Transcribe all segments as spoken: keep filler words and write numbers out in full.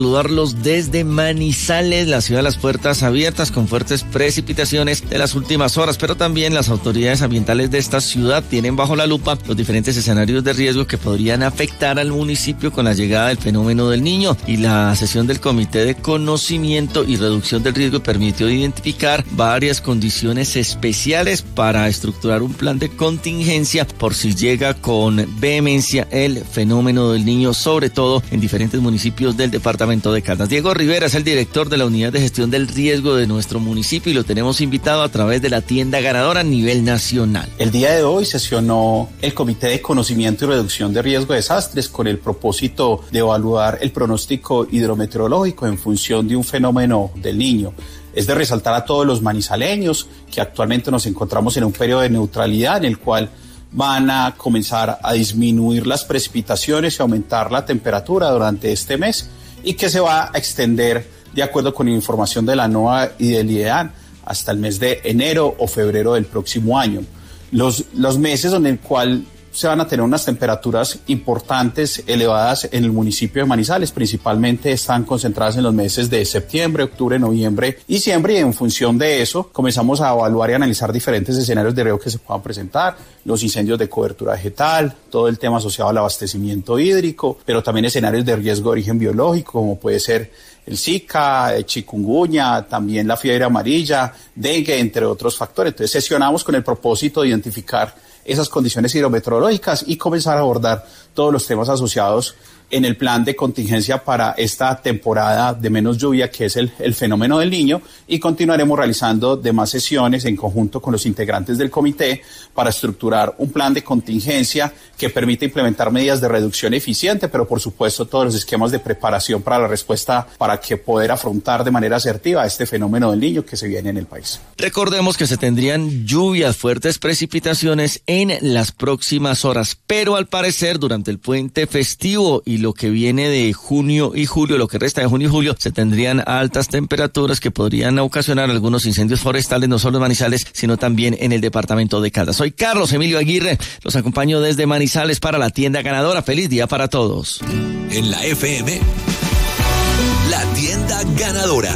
Saludarlos desde Manizales, la ciudad de las puertas abiertas con fuertes precipitaciones de las últimas horas, pero también las autoridades ambientales de esta ciudad tienen bajo la lupa los diferentes escenarios de riesgo que podrían afectar al municipio con la llegada del fenómeno del Niño, y la sesión del Comité de Conocimiento y Reducción del Riesgo permitió identificar varias condiciones especiales para estructurar un plan de contingencia por si llega con vehemencia el fenómeno del Niño, sobre todo en diferentes municipios del departamento de Caldas. Diego Rivera es el director de la Unidad de Gestión del Riesgo de nuestro municipio y lo tenemos invitado a través de la tienda ganadora a nivel nacional. El día de hoy sesionó el Comité de Conocimiento y Reducción de Riesgo de Desastres con el propósito de evaluar el pronóstico hidrometeorológico en función de un fenómeno del Niño. Es de resaltar a todos los manizaleños que actualmente nos encontramos en un periodo de neutralidad en el cual van a comenzar a disminuir las precipitaciones y aumentar la temperatura durante este mes, y que se va a extender de acuerdo con información de la NOAA y del IDEAN hasta el mes de enero o febrero del próximo año. Los, los meses en el cual se van a tener unas temperaturas importantes, elevadas en el municipio de Manizales, principalmente están concentradas en los meses de septiembre, octubre, noviembre, diciembre, y en función de eso comenzamos a evaluar y analizar diferentes escenarios de riesgo que se puedan presentar, los incendios de cobertura vegetal, todo el tema asociado al abastecimiento hídrico, pero también escenarios de riesgo de origen biológico, como puede ser el Zika, el chikungunya, también la fiebre amarilla, dengue, entre otros factores. Entonces sesionamos con el propósito de identificar esas condiciones hidrometeorológicas y comenzar a abordar todos los temas asociados en el plan de contingencia para esta temporada de menos lluvia, que es el, el fenómeno del Niño, y continuaremos realizando demás sesiones en conjunto con los integrantes del comité para estructurar un plan de contingencia que permita implementar medidas de reducción eficiente, pero por supuesto todos los esquemas de preparación para la respuesta para que poder afrontar de manera asertiva este fenómeno del Niño que se viene en el país. Recordemos que se tendrían lluvias, fuertes precipitaciones en las próximas horas, pero al parecer durante el puente festivo y lo que viene de junio y julio, lo que resta de junio y julio, se tendrían altas temperaturas que podrían ocasionar algunos incendios forestales, no solo en Manizales, sino también en el departamento de Caldas. Soy Carlos Emilio Aguirre, los acompaño desde Manizales para la tienda ganadora. Feliz día para todos. En la F M, la tienda ganadora.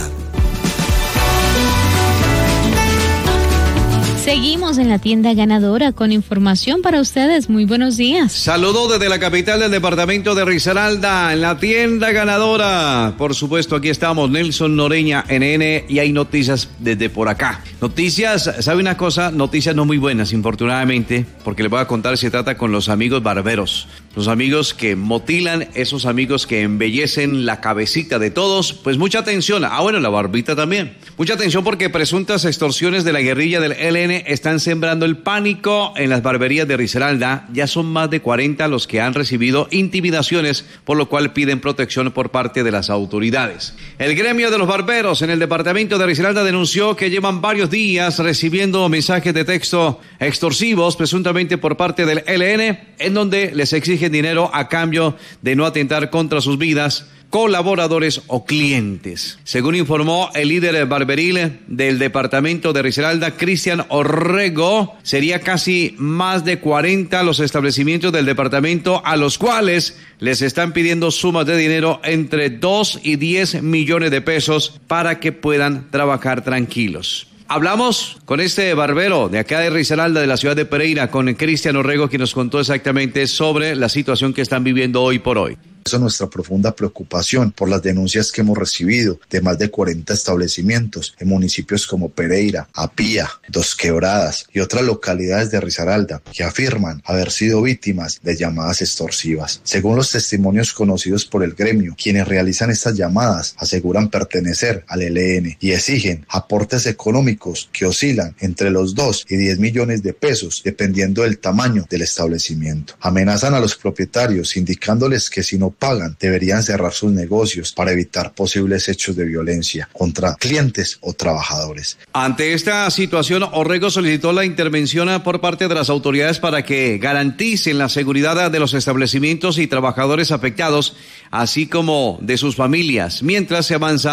Seguimos en la tienda ganadora con información para ustedes. Muy buenos días. Saludos desde la capital del departamento de Risaralda, en la tienda ganadora. Por supuesto, aquí estamos, Nelson Noreña, N N, y hay noticias desde por acá. Noticias, ¿sabe una cosa? Noticias no muy buenas, infortunadamente, porque les voy a contar, se trata con los amigos barberos. Los amigos que motilan, esos amigos que embellecen la cabecita de todos. Pues mucha atención. Ah, bueno, la barbita también. Mucha atención porque presuntas extorsiones de la guerrilla del E L N están sembrando el pánico en las barberías de Risaralda. Ya son más de cuarenta los que han recibido intimidaciones, por lo cual piden protección por parte de las autoridades. El gremio de los barberos en el departamento de Risaralda denunció que llevan varios días recibiendo mensajes de texto extorsivos, presuntamente por parte del E L N, en donde les exigen dinero a cambio de no atentar contra sus vidas, colaboradores o clientes. Según informó el líder barberil del departamento de Risaralda, Cristian Orrego, sería casi más de cuarenta los establecimientos del departamento a los cuales les están pidiendo sumas de dinero entre dos y diez millones de pesos para que puedan trabajar tranquilos. Hablamos con este barbero de acá de Risaralda, de la ciudad de Pereira, con Cristian Orrego, quien nos contó exactamente sobre la situación que están viviendo hoy por hoy. Eso es nuestra profunda preocupación por las denuncias que hemos recibido de más de cuarenta establecimientos en municipios como Pereira, Apía, Dos Quebradas y otras localidades de Risaralda que afirman haber sido víctimas de llamadas extorsivas. Según los testimonios conocidos por el gremio, quienes realizan estas llamadas aseguran pertenecer al E L N y exigen aportes económicos que oscilan entre los dos y diez millones de pesos dependiendo del tamaño del establecimiento. Amenazan a los propietarios indicándoles que si no pagan, deberían cerrar sus negocios para evitar posibles hechos de violencia contra clientes o trabajadores. Ante esta situación, Orrego solicitó la intervención por parte de las autoridades para que garanticen la seguridad de los establecimientos y trabajadores afectados, así como de sus familias, mientras se avanza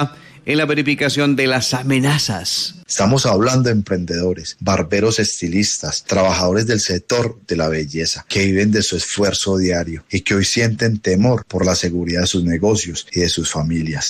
en la verificación de las amenazas. Estamos hablando de emprendedores, barberos estilistas, trabajadores del sector de la belleza, que viven de su esfuerzo diario y que hoy sienten temor por la seguridad de sus negocios y de sus familias.